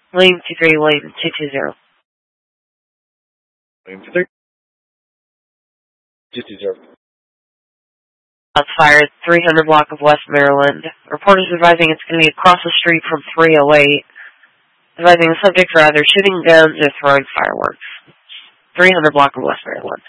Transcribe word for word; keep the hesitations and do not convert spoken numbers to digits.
William two three, William two two zero. William two three. two two zero. Shots fired, three hundred block of West Maryland. Reporters advising it's going to be across the street from three oh eight. Advising the subjects are either shooting guns or throwing fireworks. three hundred block of West Maryland.